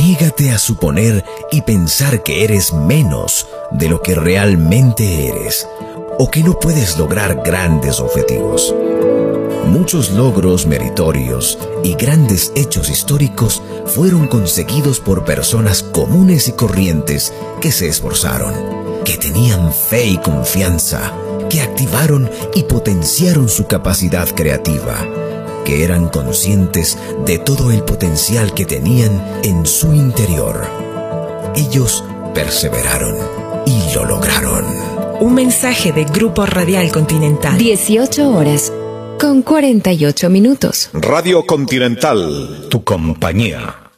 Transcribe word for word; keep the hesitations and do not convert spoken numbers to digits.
Niégate a suponer y pensar que eres menos de lo que realmente eres, o que no puedes lograr grandes objetivos. Muchos logros meritorios y grandes hechos históricos fueron conseguidos por personas comunes y corrientes que se esforzaron, que tenían fe y confianza, que activaron y potenciaron su capacidad creativa, que eran conscientes de todo el potencial que tenían en su interior. Ellos perseveraron y lo lograron. Un mensaje de Grupo Radial Continental. dieciocho horas con cuarenta y ocho minutos. Radio Continental, tu compañía.